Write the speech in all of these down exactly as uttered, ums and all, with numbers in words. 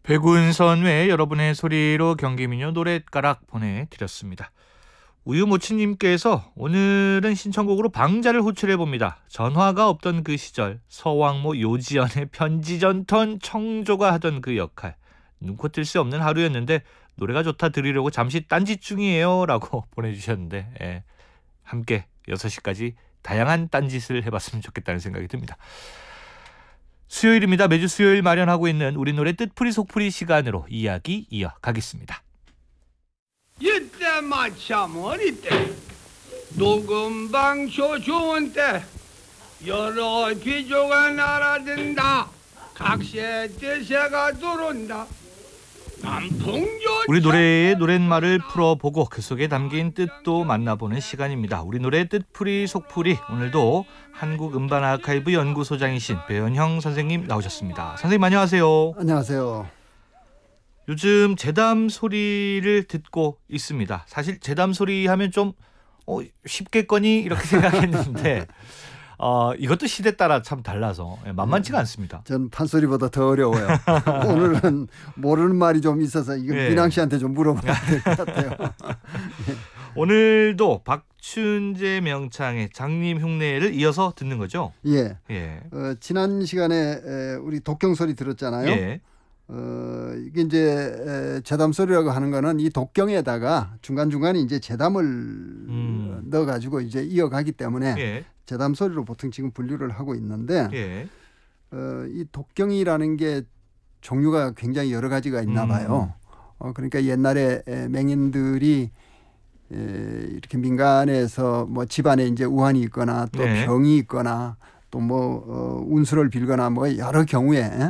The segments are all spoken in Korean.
백운선 외 여러분의 소리로 경기민요 노랫가락 보내드렸습니다. 우유모치님께서 오늘은 신청곡으로 방자를 호출해봅니다. 전화가 없던 그 시절 서왕모 요지연의 편지전턴 청조가 하던 그 역할. 눈코 뜰 수 없는 하루였는데 노래가 좋다 들으려고 잠시 딴짓 중이에요 라고 보내주셨는데 예, 함께 여섯 시까지 다양한 딴짓을 해봤으면 좋겠다는 생각이 듭니다. 수요일입니다. 매주 수요일 마련하고 있는 우리 노래 뜻풀이 속풀이 시간으로 이야기 이어가겠습니다. 이때 마참 어릴 때 녹음방쇼 좋은 때 여러 귀조가 날아든다. 각시의 뜻새가 들어온다. 남풍조 우리 노래의 노랫말을 풀어보고 그 속에 담긴 뜻도 만나보는 시간입니다. 우리 노래 뜻풀이 속풀이, 오늘도 한국음반아카이브 연구소장이신 배현형 선생님 나오셨습니다. 선생님 안녕하세요. 안녕하세요. 요즘 재담 소리를 듣고 있습니다. 사실 재담 소리 하면 좀 어, 쉽겠거니 이렇게 생각했는데 어, 이것도 시대 따라 참 달라서 만만치가 않습니다. 전 판소리보다 더 어려워요. 오늘은 모르는 말이 좀 있어서 이거 네. 민항 씨한테 좀 물어봐야 될 것 같아요. 오늘도 박춘재 명창의 장님 흉내를 이어서 듣는 거죠? 예. 예. 어, 지난 시간에 에, 우리 독경 소리 들었잖아요. 예. 어, 이게 이제 에, 재담 소리라고 하는 거는 이 독경에다가 중간 중간에 이제 재담을 음. 넣어 가지고 이제 이어가기 때문에 예. 재담 소리로 보통 지금 분류를 하고 있는데 예. 어, 이 독경이라는 게 종류가 굉장히 여러 가지가 있나 음. 봐요. 어, 그러니까 옛날에 에, 맹인들이 에, 이렇게 민간에서 뭐 집안에 이제 우환이 있거나 또 네. 병이 있거나 또 뭐 어, 운수를 빌거나 뭐 여러 경우에 에,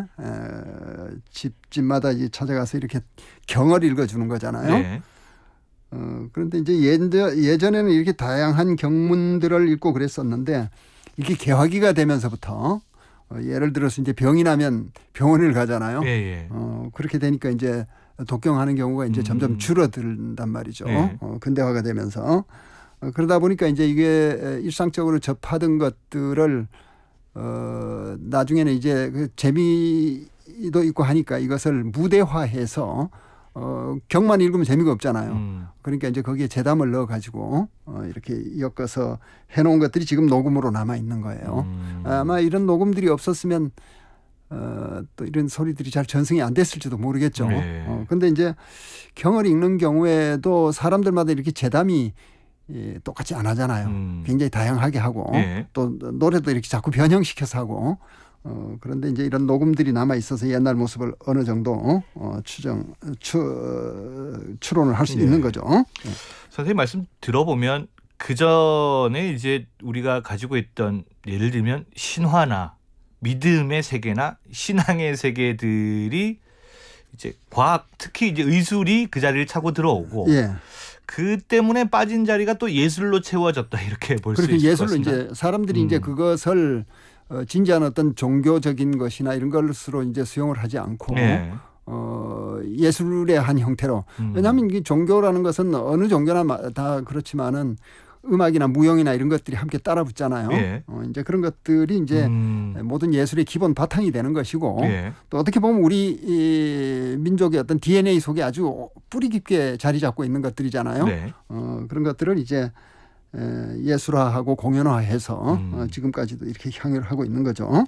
집집마다 이제 찾아가서 이렇게 경을 읽어주는 거잖아요. 네. 어, 그런데 이제 예전, 예전에는 이렇게 다양한 경문들을 읽고 그랬었는데 이게 개화기가 되면서부터 어, 예를 들어서 이제 병이 나면 병원을 가잖아요. 예, 예. 어, 그렇게 되니까 이제 독경하는 경우가 이제 음. 점점 줄어든단 말이죠. 네. 어, 근대화가 되면서 어, 그러다 보니까 이제 이게 일상적으로 접하던 것들을 어, 나중에는 이제 그 재미도 있고 하니까 이것을 무대화해서 어, 경만 읽으면 재미가 없잖아요. 음. 그러니까 이제 거기에 재담을 넣어가지고 어, 이렇게 엮어서 해놓은 것들이 지금 녹음으로 남아 있는 거예요. 음. 아마 이런 녹음들이 없었으면 어, 또 이런 소리들이 잘 전승이 안 됐을지도 모르겠죠. 네. 어, 근데 이제 경을 읽는 경우에도 사람들마다 이렇게 재담이 예, 똑같이 안 하잖아요. 음. 굉장히 다양하게 하고 네. 또 노래도 이렇게 자꾸 변형시켜서 하고 어, 그런데 이제 이런 녹음들이 남아 있어서 옛날 모습을 어느 정도 어, 추정 추, 어, 추론을 할 수 네. 있는 거죠. 선생님 말씀 들어보면 그 전에 이제 우리가 가지고 있던 예를 들면 신화나 믿음의 세계나 신앙의 세계들이 이제 과학 특히 이제 의술이 그 자리를 차고 들어오고 예. 그 때문에 빠진 자리가 또 예술로 채워졌다 이렇게 볼 수 그렇게 있을 것 예술로 같습니다. 이제 사람들이 음. 이제 그것을 어, 진지한 어떤 종교적인 것이나 이런 것으로 이제 수용을 하지 않고 네. 어, 예술의 한 형태로. 음. 왜냐하면 이 종교라는 것은 어느 종교나 마- 다 그렇지만은 음악이나 무용이나 이런 것들이 함께 따라 붙잖아요. 예. 어, 이제 그런 것들이 이제 음. 모든 예술의 기본 바탕이 되는 것이고 예. 또 어떻게 보면 우리 이 민족의 어떤 디엔에이 속에 아주 뿌리 깊게 자리 잡고 있는 것들이잖아요. 네. 어, 그런 것들을 이제 에, 예술화하고 공연화해서 음. 어, 지금까지도 이렇게 향유를 하고 있는 거죠.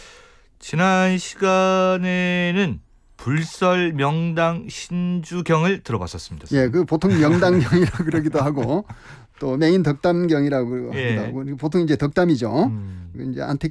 지난 시간에는 불설 명당 신주경을 들어봤었습니다. 예, 그 보통 명당경이라고 그러기도 하고 또 맹인 덕담경이라고 예. 하기도 하고 보통 이제 덕담이죠. 음. 이제 안택